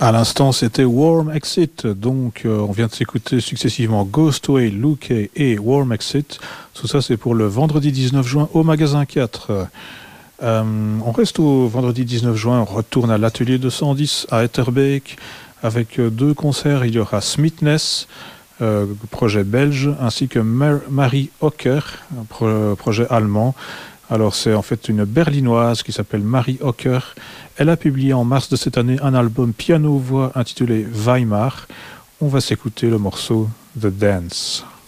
À l'instant, c'était Warm Exit. Donc, on vient de s'écouter successivement Ghostway, Luke et Warm Exit. Tout ça, c'est pour le vendredi 19 juin au magasin 4. On reste au vendredi 19 juin. On retourne à l'atelier 210 à Etterbeek avec deux concerts. Il y aura Smithness, projet belge, ainsi que Marie Hocker, projet allemand. Alors, c'est en fait une berlinoise qui s'appelle Marie Hocker. Elle a publié en mars de cette année un album piano-voix intitulé Weimar. On va s'écouter le morceau The Dance.